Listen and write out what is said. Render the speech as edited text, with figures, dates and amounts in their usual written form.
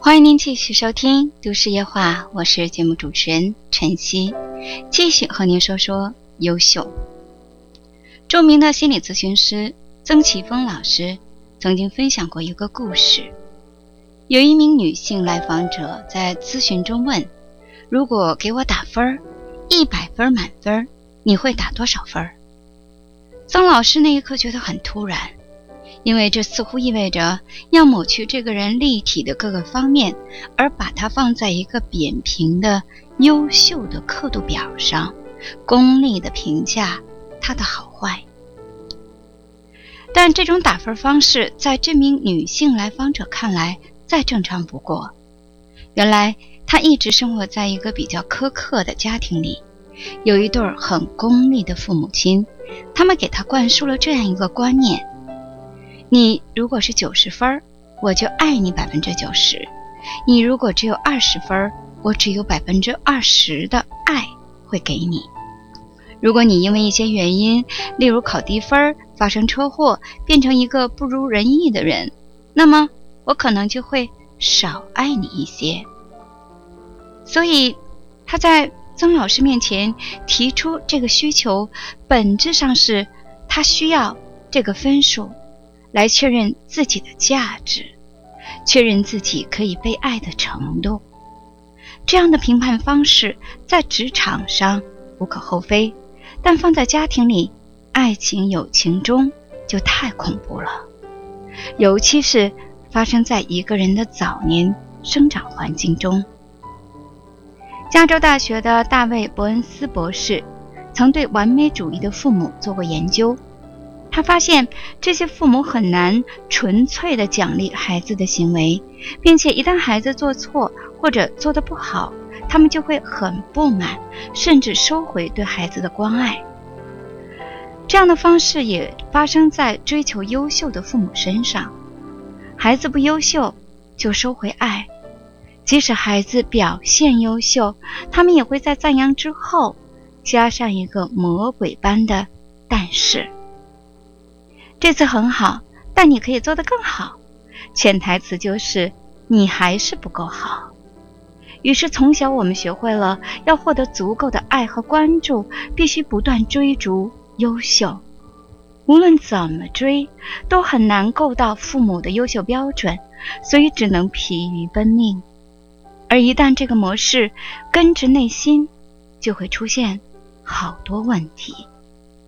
欢迎您继续收听都市夜话，我是节目主持人晨曦，继续和您说说优秀。著名的心理咨询师曾奇峰老师曾经分享过一个故事。有一名女性来访者在咨询中问，如果给我打分，100分满分，你会打多少分？曾老师那一刻觉得很突然，因为这似乎意味着要抹去这个人立体的各个方面，而把它放在一个扁平的优秀的刻度表上，功利的评价他的好坏。但这种打分方式在这名女性来访者看来再正常不过。原来她一直生活在一个比较苛刻的家庭里，有一对很功利的父母亲，他们给她灌输了这样一个观念：你如果是90分，我就爱你90%；你如果只有20分，我只有20%的爱会给你。如果你因为一些原因，例如考低分、发生车祸，变成一个不如人意的人，那么我可能就会少爱你一些。所以他在曾老师面前提出这个需求，本质上是他需要这个分数来确认自己的价值，确认自己可以被爱的程度。这样的评判方式在职场上无可厚非，但放在家庭里、爱情、友情中就太恐怖了，尤其是发生在一个人的早年生长环境中。加州大学的大卫·伯恩斯博士曾对完美主义的父母做过研究，他发现这些父母很难纯粹地奖励孩子的行为，并且一旦孩子做错或者做得不好，他们就会很不满，甚至收回对孩子的关爱。这样的方式也发生在追求优秀的父母身上，孩子不优秀就收回爱，即使孩子表现优秀，他们也会在赞扬之后加上一个魔鬼般的但是。这次很好，但你可以做得更好，潜台词就是你还是不够好。于是从小我们学会了要获得足够的爱和关注，必须不断追逐优秀，无论怎么追都很难够到父母的优秀标准，所以只能疲于奔命。而一旦这个模式根植内心，就会出现好多问题。